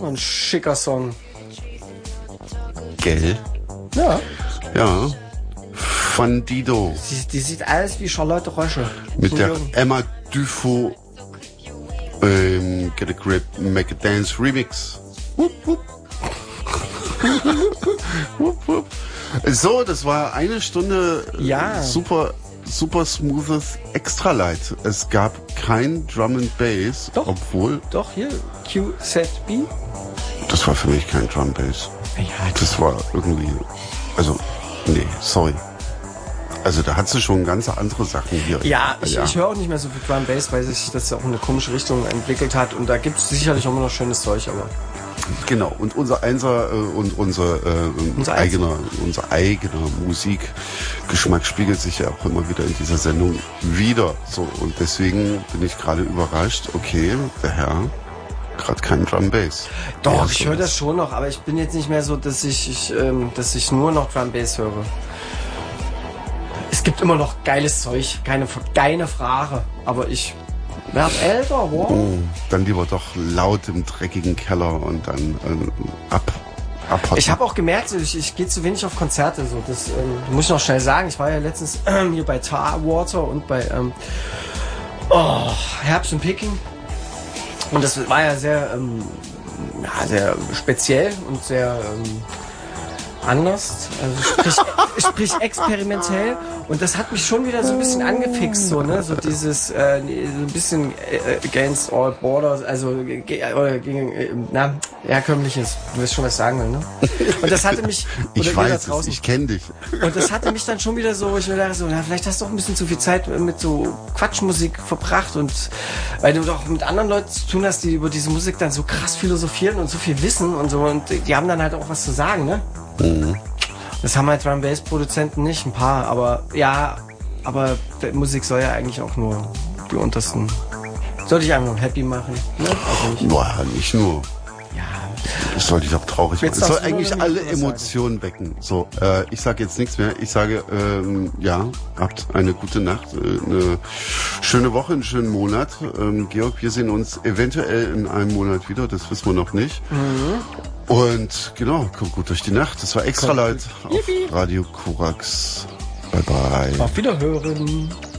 ein schicker Song. Gell? Ja. Ja. Fandido. Die sieht aus wie Charlotte Roche. Mit der Emma Dufo Get a Grip, Make a Dance Remix. Wupp, wupp. Wupp, wupp. So, das war eine Stunde super smoothes Extralight. Es gab kein Drum and Bass, doch, obwohl... Doch, hier, QZB. Das war für mich kein Drum Bass. Ja, das war irgendwie... Also, nee, sorry. Also da hat sie schon ganz andere Sachen hier. Ja, ich höre auch nicht mehr so viel Drum Bass, weil sich das auch in eine komische Richtung entwickelt hat. Und da gibt es sicherlich auch immer noch schönes Zeug, aber... Genau, und unser unser eigener Musikgeschmack spiegelt sich ja auch immer wieder in dieser Sendung wieder. So, und deswegen bin ich gerade überrascht, okay, der Herr gerade kein Drum Bass. Doch, ja, ich höre das schon noch, aber ich bin jetzt nicht mehr so, dass ich nur noch Drum Bass höre. Es gibt immer noch geiles Zeug, keine Frage, aber ich werd älter, wow. Dann lieber doch laut im dreckigen Keller und dann abhocken. Ich habe auch gemerkt, ich gehe zu wenig auf Konzerte. So, das muss ich noch schnell sagen. Ich war ja letztens hier bei Tarwater und bei Herbst und Picking. Und das war ja sehr speziell und sehr anders. Also sprich experimentell. Und das hat mich schon wieder so ein bisschen angefixt, so, ne? So dieses, so ein bisschen against all borders, also gegen herkömmliches. Du wirst schon was sagen will, ne? Und das hatte mich... Ich weiß es, ich kenne dich. Und das hatte mich dann schon wieder so, ich mir dachte so, na, vielleicht hast du auch ein bisschen zu viel Zeit mit so Quatschmusik verbracht und weil du doch mit anderen Leuten zu tun hast, die über diese Musik dann so krass philosophieren und so viel wissen und so und die haben dann halt auch was zu sagen, ne? Mhm. Das haben halt Drum-Bass-Produzenten nicht, ein paar, aber Musik soll ja eigentlich auch nur die untersten. Soll dich einfach nur happy machen, ne? Also nicht. Boah, nicht nur. Ja. Das soll dich auch traurig machen. Jetzt Es soll darfst du eigentlich noch alle was Emotionen wecken. So, ich sage jetzt nichts mehr. Ich sage, habt eine gute Nacht, eine schöne Woche, einen schönen Monat. Georg, wir sehen uns eventuell in einem Monat wieder, das wissen wir noch nicht. Mhm. Und genau, kommt gut durch die Nacht. Das war Extralight auf Radio Korax. Bye bye. Auf Wiederhören.